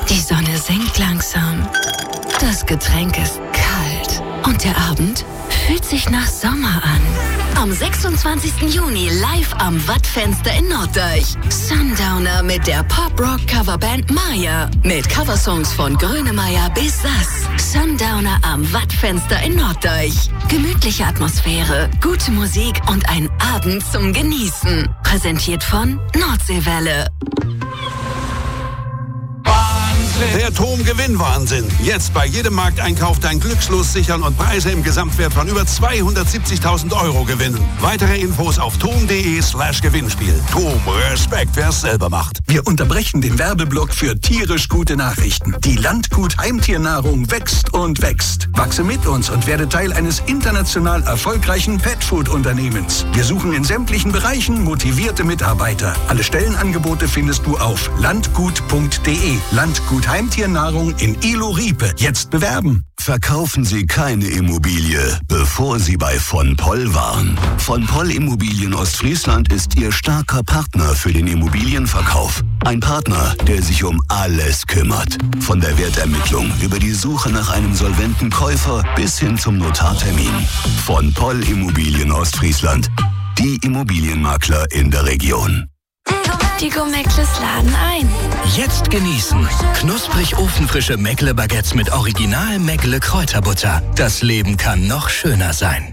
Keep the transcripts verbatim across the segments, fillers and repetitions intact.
Die Sonne sinkt langsam. Das Getränk ist kalt. Und der Abend fühlt sich nach Sommer an. Am sechsundzwanzigsten Juni live am Wattfenster in Norddeich. Sundowner mit der Pop-Rock-Coverband Maya. Mit Coversongs von Grönemeyer bis Sass. Sundowner am Wattfenster in Norddeich. Gemütliche Atmosphäre, gute Musik und ein Abend zum Genießen. Präsentiert von Nordseewelle. Der T O M Gewinnwahnsinn. Jetzt bei jedem Markteinkauf dein Glückslos sichern und Preise im Gesamtwert von über zweihundertsiebzigtausend Euro gewinnen. Weitere Infos auf tom.de slash Gewinnspiel. T O M, Respekt, wer es selber macht. Wir unterbrechen den Werbeblock für tierisch gute Nachrichten. Die Landgut Heimtiernahrung wächst und wächst. Wachse mit uns und werde Teil eines international erfolgreichen Petfood-Unternehmens. Wir suchen in sämtlichen Bereichen motivierte Mitarbeiter. Alle Stellenangebote findest du auf landgut punkt de. Landgut Heimtiernahrung in Ilo-Riepe. Jetzt bewerben. Verkaufen Sie keine Immobilie, bevor Sie bei von Poll waren. Von Poll Immobilien Ostfriesland ist Ihr starker Partner für den Immobilienverkauf. Ein Partner, der sich um alles kümmert. Von der Wertermittlung über die Suche nach einem solventen Käufer bis hin zum Notartermin. Von Poll Immobilien Ostfriesland. Die Immobilienmakler in der Region. Die Go-Meckles laden ein. Jetzt genießen. Knusprig ofenfrische Meckle-Baguettes mit Original Meckle-Kräuterbutter. Das Leben kann noch schöner sein.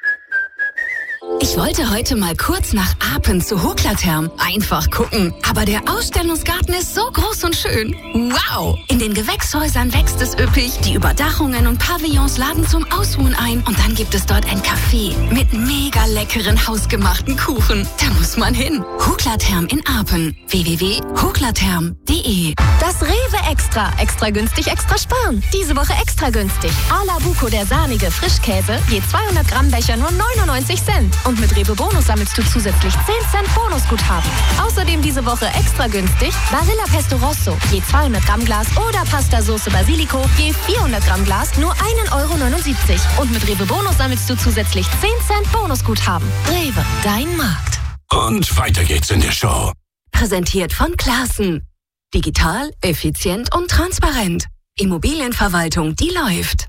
Ich wollte heute mal kurz nach Apen zu Hoklatherm. Einfach gucken. Aber der Ausstellungsgarten ist so groß und schön. Wow! In den Gewächshäusern wächst es üppig. Die Überdachungen und Pavillons laden zum Ausruhen ein. Und dann gibt es dort ein Café mit mega leckeren hausgemachten Kuchen. Da muss man hin. Hoklatherm in Apen. w w w punkt hoklatherm punkt de. Das Rewe Extra. Extra günstig, extra sparen. Diese Woche extra günstig. Ala Buco, der sahnige Frischkäse. Je zweihundert Gramm Becher nur neunundneunzig Cent. Und mit Rewe Bonus sammelst du zusätzlich zehn Cent Bonusguthaben. Außerdem diese Woche extra günstig Barilla Pesto Rosso. Je zweihundert Gramm Glas oder Pasta Soße Basilico. Je vierhundert Gramm Glas nur ein Euro neunundsiebzig. Und mit Rewe Bonus sammelst du zusätzlich zehn Cent Bonusguthaben. Rewe, dein Markt. Und weiter geht's in der Show. Präsentiert von Classen. Digital, effizient und transparent. Immobilienverwaltung, die läuft.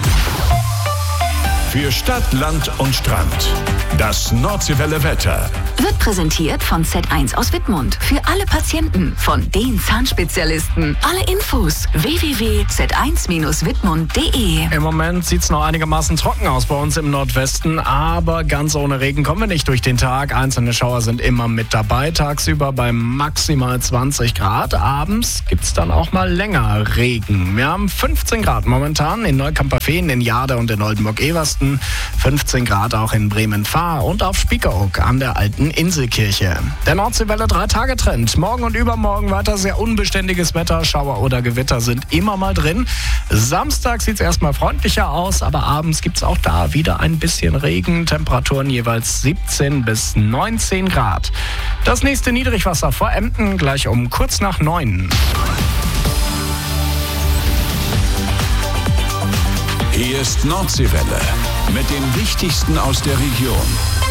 Für Stadt, Land und Strand. Das Nordseewelle Wetter. Wird präsentiert von Z eins aus Wittmund. Für alle Patienten von den Zahnspezialisten. Alle Infos w w w punkt z eins bindestrich wittmund punkt de. Im Moment sieht es noch einigermaßen trocken aus bei uns im Nordwesten, aber ganz ohne Regen kommen wir nicht durch den Tag. Einzelne Schauer sind immer mit dabei. Tagsüber bei maximal zwanzig Grad. Abends gibt es dann auch mal länger Regen. Wir haben fünfzehn Grad momentan in Neukamperfehn, in Jade und in Oldenburg-Eversten. fünfzehn Grad auch in Bremen-Fahr und auf Spiekeroog an der alten Inselkirche. Der Nordseewelle drei-Tage-Trend. Morgen und übermorgen weiter sehr unbeständiges Wetter. Schauer oder Gewitter sind immer mal drin. Samstag sieht es erstmal freundlicher aus, aber abends gibt es auch da wieder ein bisschen Regen. Temperaturen jeweils siebzehn bis neunzehn Grad. Das nächste Niedrigwasser vor Emden gleich um kurz nach neun. Hier ist Nordseewelle mit dem Wichtigsten aus der Region.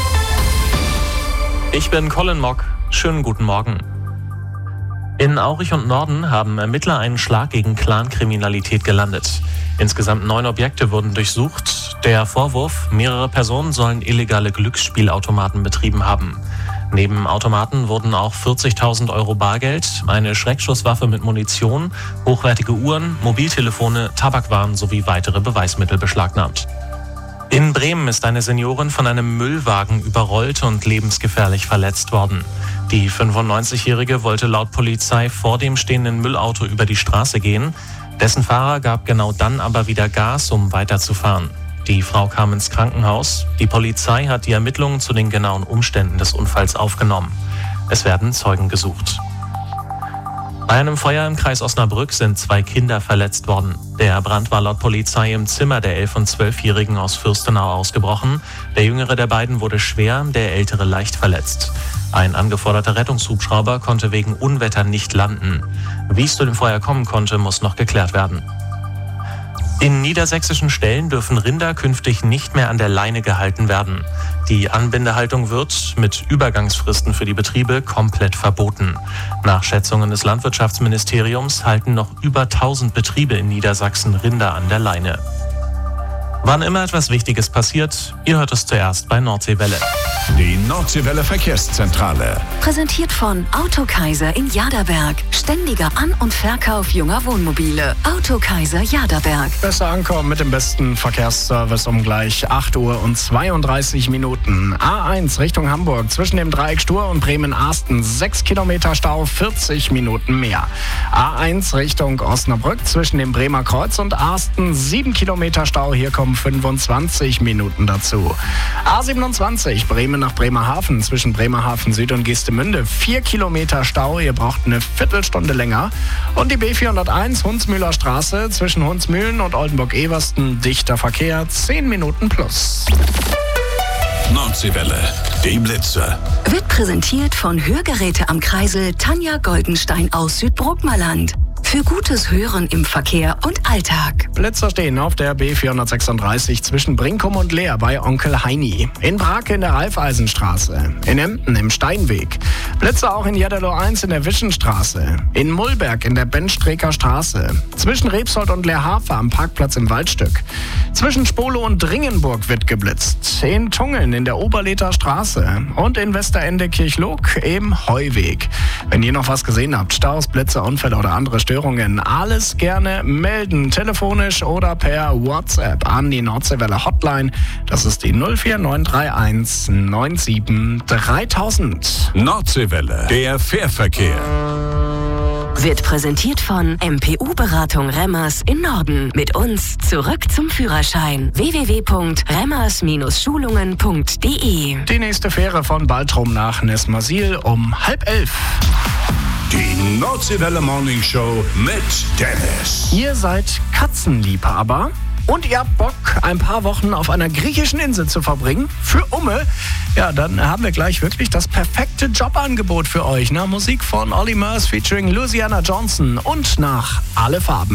Ich bin Colin Mock. Schönen guten Morgen. In Aurich und Norden haben Ermittler einen Schlag gegen Clankriminalität gelandet. Insgesamt neun Objekte wurden durchsucht. Der Vorwurf, mehrere Personen sollen illegale Glücksspielautomaten betrieben haben. Neben Automaten wurden auch vierzigtausend Euro Bargeld, eine Schreckschusswaffe mit Munition, hochwertige Uhren, Mobiltelefone, Tabakwaren sowie weitere Beweismittel beschlagnahmt. In Bremen ist eine Seniorin von einem Müllwagen überrollt und lebensgefährlich verletzt worden. Die fünfundneunzigjährige wollte laut Polizei vor dem stehenden Müllauto über die Straße gehen. Dessen Fahrer gab genau dann aber wieder Gas, um weiterzufahren. Die Frau kam ins Krankenhaus. Die Polizei hat die Ermittlungen zu den genauen Umständen des Unfalls aufgenommen. Es werden Zeugen gesucht. Bei einem Feuer im Kreis Osnabrück sind zwei Kinder verletzt worden. Der Brand war laut Polizei im Zimmer der elf- und zwölfjährigen aus Fürstenau ausgebrochen. Der jüngere der beiden wurde schwer, der ältere leicht verletzt. Ein angeforderter Rettungshubschrauber konnte wegen Unwetter nicht landen. Wie es zu dem Feuer kommen konnte, muss noch geklärt werden. In niedersächsischen Ställen dürfen Rinder künftig nicht mehr an der Leine gehalten werden. Die Anbindehaltung wird mit Übergangsfristen für die Betriebe komplett verboten. Nach Schätzungen des Landwirtschaftsministeriums halten noch über tausend Betriebe in Niedersachsen Rinder an der Leine. Wann immer etwas Wichtiges passiert, ihr hört es zuerst bei Nordseewelle. Die Nordseewelle Verkehrszentrale. Präsentiert von Autokaiser in Jaderberg. Ständiger An- und Verkauf junger Wohnmobile. Autokaiser Jaderberg. Besser ankommen mit dem besten Verkehrsservice um gleich acht Uhr und zweiunddreißig Minuten. A eins Richtung Hamburg zwischen dem Dreieck Stur und Bremen-Arsten. sechs Kilometer Stau, vierzig Minuten mehr. A eins Richtung Osnabrück zwischen dem Bremer Kreuz und Arsten. sieben Kilometer Stau, hier kommen fünfundzwanzig Minuten dazu. A siebenundzwanzig Bremen nach Bremerhaven zwischen Bremerhaven Süd und Geestemünde. vier Kilometer Stau, ihr braucht eine Viertelstunde länger. Und die B vierhunderteins Hunsmühler Straße zwischen Hunsmühlen und Oldenburg-Eversten. Dichter Verkehr, zehn Minuten plus. Nordseewelle, die Blitzer. Wird präsentiert von Hörgeräte am Kreisel Tanja Goldenstein aus Südbruckmerland. Für gutes Hören im Verkehr und Alltag. Blitzer stehen auf der B vierhundertsechsunddreißig zwischen Brinkum und Leer bei Onkel Heini. In Brake in der Raiffeisenstraße. In Emden im Steinweg. Blitzer auch in Jederloh eins in der Wischenstraße. In Mullberg in der Benstreker Straße. Zwischen Rebsold und Leerhafer am Parkplatz im Waldstück. Zwischen Spolo und Dringenburg wird geblitzt. In Tungeln in der Oberlether Straße. Und in Westerende Kirchloog im Heuweg. Wenn ihr noch was gesehen habt, Staus, Blitze, Unfälle oder andere Störungen, alles gerne melden, telefonisch oder per WhatsApp an die Nordseewelle Hotline. Das ist die null vier neun drei eins neun sieben dreitausend. Nordseewelle, der Fährverkehr. Wird präsentiert von M P U-Beratung Remmers in Norden. Mit uns zurück zum Führerschein. w w w punkt remmers Schulungen punkt d e. Die nächste Fähre von Baltrum nach Nesmasil um halb elf. Die Nordseewelle Morning Show mit Dennis. Ihr seid Katzenliebhaber und ihr habt Bock, ein paar Wochen auf einer griechischen Insel zu verbringen, für Umme, ja, dann haben wir gleich wirklich das perfekte Jobangebot für euch. Na, Musik von Olly Murs featuring Louisiana Johnson und nach Alle Farben.